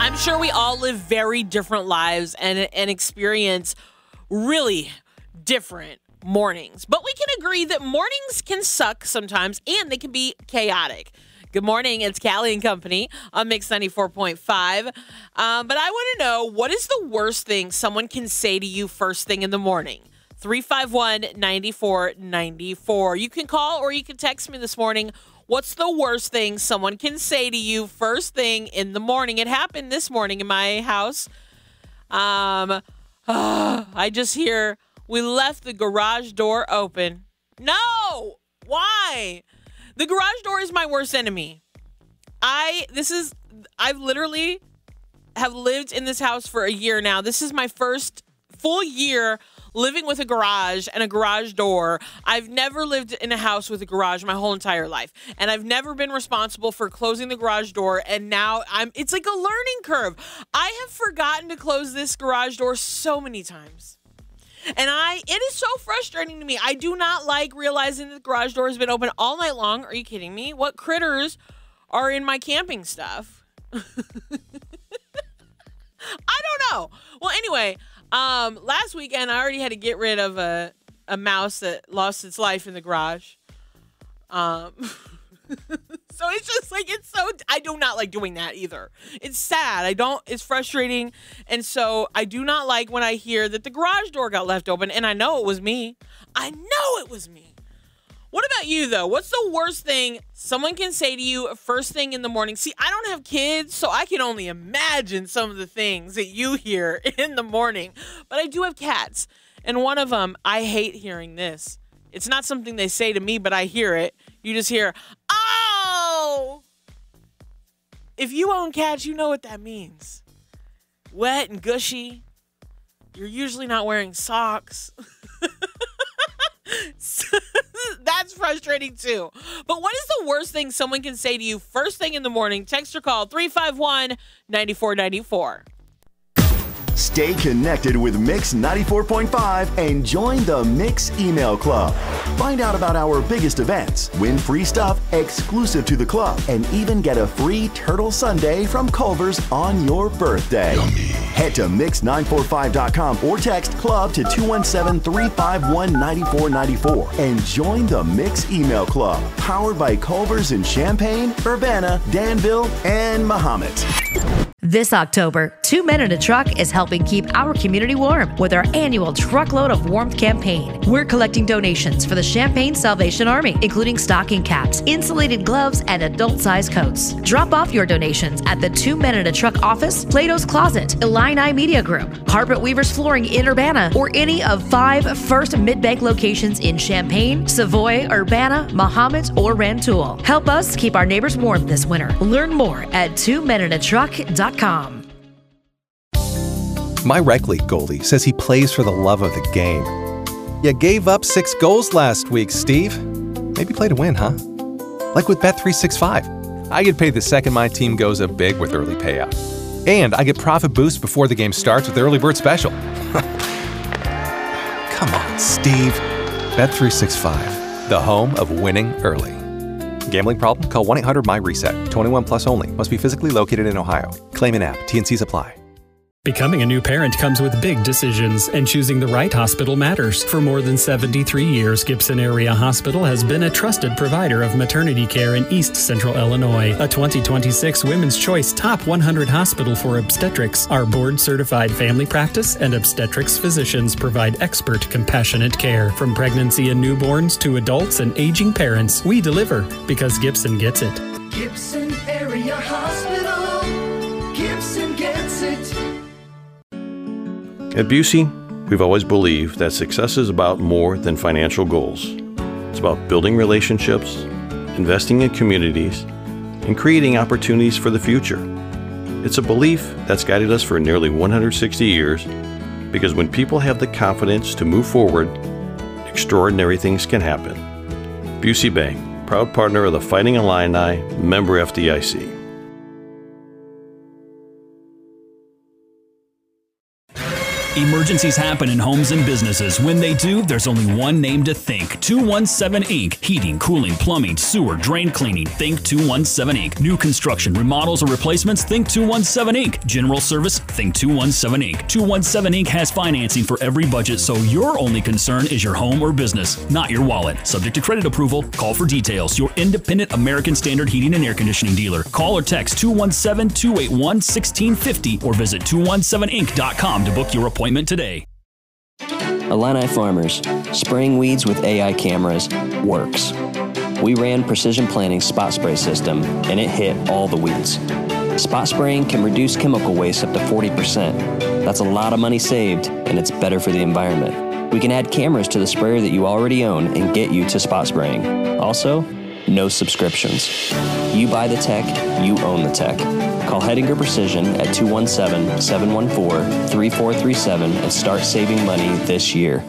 I'm sure we all live very different lives and experience really different mornings. But we can agree that mornings can suck sometimes and they can be chaotic. Good morning, it's Callie and Company on Mix 94.5. But I want to know, what is the worst thing someone can say to you first thing in the morning? 351-9494. You can call or you can text me this morning. What's the worst thing someone can say to you first thing in the morning? It happened this morning in my house. I just hear, we left the garage door open. No! Why? The garage door is my worst enemy. I've literally have lived in this house for a year now. This is my first full year living with a garage and a garage door. I've never lived in a house with a garage my whole entire life. And I've never been responsible for closing the garage door. And now it's like a learning curve. I have forgotten to close this garage door so many times. And it is so frustrating to me. I do not like realizing that the garage door has been open all night long. Are you kidding me? What critters are in my camping stuff? I don't know. Well, anyway, last weekend I already had to get rid of a mouse that lost its life in the garage. So it's just like, I do not like doing that either. It's sad. It's frustrating. And so I do not like when I hear that the garage door got left open, and I know it was me. What about you, though? What's the worst thing someone can say to you first thing in the morning? See, I don't have kids, so I can only imagine some of the things that you hear in the morning. But I do have cats, and one of them, I hate hearing this. It's not something they say to me, but I hear it. You just hear, oh! If you own cats, you know what that means. Wet and gushy. You're usually not wearing socks. That's frustrating too. But what is the worst thing someone can say to you first thing in the morning? Text or call 351-9494. Stay connected with Mix 94.5 and join the Mix email club. Find out about our biggest events, win free stuff exclusive to the club, and even get a free turtle sundae from Culver's on your birthday. Yummy. Head to mix945.com or text club to 217-351-9494 and join the Mix email club, powered by Culver's in Champaign, Urbana, Danville, and Mahomet. This October, 2 Men in a Truck is helping keep our community warm with our annual Truckload of Warmth campaign. We're collecting donations for the Champaign Salvation Army, including stocking caps, insulated gloves, and adult-sized coats. Drop off your donations at the 2 Men in a Truck office, Plato's Closet, Illini Media Group, Carpet Weavers Flooring in Urbana, or any of 5 First Mid-Bank locations in Champaign, Savoy, Urbana, Mahomet, or Rantoul. Help us keep our neighbors warm this winter. Learn more at 2meninatruck.com. My rec league goalie says he plays for the love of the game. You gave up 6 goals last week, Steve. Maybe play to win, huh? Like with Bet365. I get paid the second my team goes up big with early payout. And I get profit boost before the game starts with the early bird special. Come on, Steve. Bet365, the home of winning early. Gambling problem? Call 1-800-MY-RESET. 21 plus only. Must be physically located in Ohio. Claim in app. T&Cs apply. Becoming a new parent comes with big decisions, and choosing the right hospital matters. For more than 73 years, Gibson Area Hospital has been a trusted provider of maternity care in East Central Illinois. A 2026 Women's Choice Top 100 Hospital for Obstetrics. Our board-certified family practice and obstetrics physicians provide expert, compassionate care. From pregnancy and newborns to adults and aging parents, we deliver because Gibson gets it. Gibson Area Hospital. Gibson gets it. At Busey, we've always believed that success is about more than financial goals. It's about building relationships, investing in communities, and creating opportunities for the future. It's a belief that's guided us for nearly 160 years, because when people have the confidence to move forward, extraordinary things can happen. Busey Bank, proud partner of the Fighting Illini, member FDIC. Emergencies happen in homes and businesses. When they do, there's only one name to think. 217 Inc. Heating, cooling, plumbing, sewer, drain cleaning. Think 217 Inc. New construction, remodels, or replacements? Think 217 Inc. General service? Think 217 Inc. 217 Inc. has financing for every budget, so your only concern is your home or business, not your wallet. Subject to credit approval. Call for details. Your independent American Standard Heating and Air Conditioning dealer. Call or text 217-281-1650 or visit 217inc.com to book your appointment today. Illini Farmers, spraying weeds with AI cameras works. We ran Precision Planting's spot spray system, and it hit all the weeds. Spot spraying can reduce chemical waste up to 40%. That's a lot of money saved, and it's better for the environment. We can add cameras to the sprayer that you already own and get you to spot spraying. Also, no subscriptions. You buy the tech, you own the tech. Call Hedinger Precision at 217-714-3437 and start saving money this year.